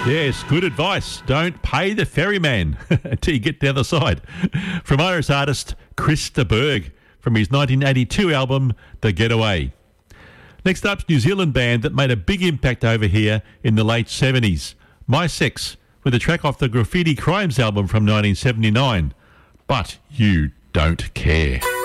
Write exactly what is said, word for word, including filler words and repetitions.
Yes, good advice. Don't pay the ferryman until you get to the other side. From Irish artist Chris de Burgh from his nineteen eighty-two album, The Getaway. Next up's New Zealand band that made a big impact over here in the late seventies. My Sex, with a track off the Graffiti Crimes album from nineteen seventy-nine. But You Don't Care.